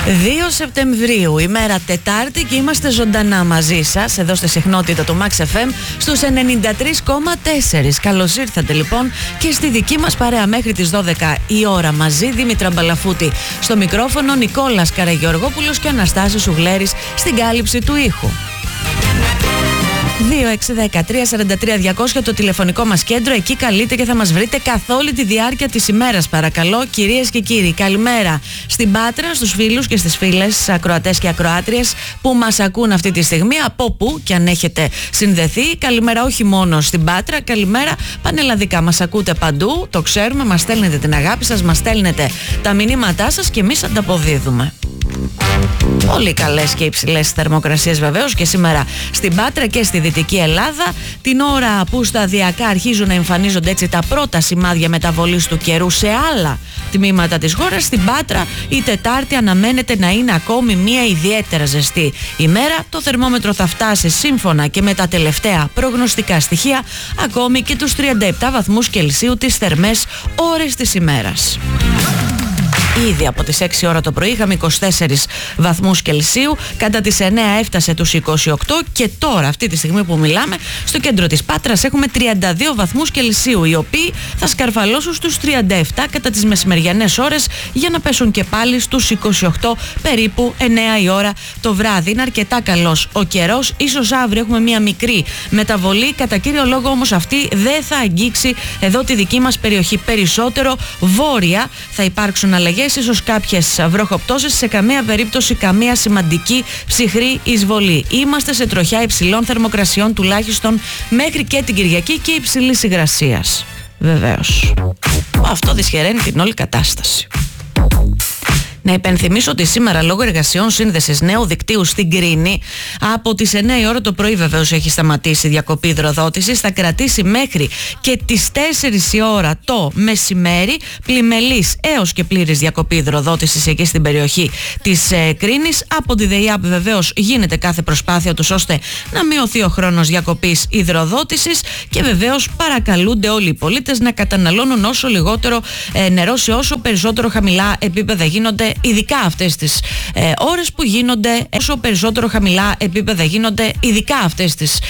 2 Σεπτεμβρίου, ημέρα Τετάρτη, και είμαστε ζωντανά μαζί σας εδώ στη συχνότητα του Max FM στους 93,4. Καλώς ήρθατε λοιπόν και στη δική μας παρέα μέχρι τις 12 η ώρα μαζί. Δήμητρα Μπαλαφούτη στο μικρόφωνο, Νικόλας Καραγεωργόπουλος και Αναστάσης Σουγλέρης στην κάλυψη του ήχου. 2-6-13-43-200 το τηλεφωνικό μας κέντρο. Εκεί καλείτε και θα μας βρείτε καθ' όλη τη διάρκεια της ημέρας, παρακαλώ. Κυρίες και κύριοι, καλημέρα στην Πάτρα, στους φίλους και στις φίλες ακροατές και ακροάτριες που μας ακούν αυτή τη στιγμή, από που και αν έχετε συνδεθεί. Καλημέρα όχι μόνο στην Πάτρα, καλημέρα πανελλαδικά. Μας ακούτε παντού, το ξέρουμε, μας στέλνετε την αγάπη σας, μας στέλνετε τα μηνύματά σας και εμείς ανταποδίδουμε. Πολύ καλές και υψηλές θερμοκρασίες βεβαίως και σήμερα στην Πάτρα και στη Δυτική Ελλάδα. Την ώρα που σταδιακά αρχίζουν να εμφανίζονται έτσι τα πρώτα σημάδια μεταβολής του καιρού σε άλλα τμήματα της χώρας, στην Πάτρα η Τετάρτη αναμένεται να είναι ακόμη μια ιδιαίτερα ζεστή ημέρα. Το θερμόμετρο θα φτάσει σύμφωνα και με τα τελευταία προγνωστικά στοιχεία ακόμη και τους 37 βαθμούς Κελσίου τις θερμές ώρες της ημέρας. Ήδη από τις 6 ώρα το πρωί είχαμε 24 βαθμούς Κελσίου, κατά τις 9 έφτασε τους 28 και τώρα αυτή τη στιγμή που μιλάμε στο κέντρο της Πάτρας έχουμε 32 βαθμούς Κελσίου, οι οποίοι θα σκαρφαλώσουν στους 37 κατά τις μεσημεριανές ώρες για να πέσουν και πάλι στους 28 περίπου 9 η ώρα το βράδυ. Είναι αρκετά καλός ο καιρός, ίσως αύριο έχουμε μια μικρή μεταβολή, κατά κύριο λόγο όμως αυτή δεν θα αγγίξει εδώ τη δική μας περιοχή. Περισσότερο βόρεια θα υπάρξουν αλλαγές, ίσως κάποιες βροχοπτώσεις, σε καμία περίπτωση καμία σημαντική ψυχρή εισβολή. Είμαστε σε τροχιά υψηλών θερμοκρασιών τουλάχιστον μέχρι και την Κυριακή και υψηλής υγρασίας. Βεβαίως. Αυτό δυσχεραίνει την όλη κατάσταση. Να υπενθυμίσω ότι σήμερα λόγω εργασιών σύνδεσης νέου δικτύου στην Κρίνη από τις 9 η ώρα το πρωί βεβαίως έχει σταματήσει η διακοπή υδροδότησης. Θα κρατήσει μέχρι και τις 4 η ώρα το μεσημέρι, πλημελής έως και πλήρης διακοπή υδροδότησης εκεί στην περιοχή της Κρίνης. Από τη ΔΕΙΑΠ βεβαίως γίνεται κάθε προσπάθεια τους ώστε να μειωθεί ο χρόνος διακοπής υδροδότησης και βεβαίως παρακαλούνται όλοι οι πολίτες να καταναλώνουν όσο λιγότερο νερό σε όσο περισσότερο χαμηλά επίπεδα γίνονται, ειδικά αυτές τις ώρες που γίνονται, όσο περισσότερο χαμηλά επίπεδα γίνονται, ειδικά αυτές τις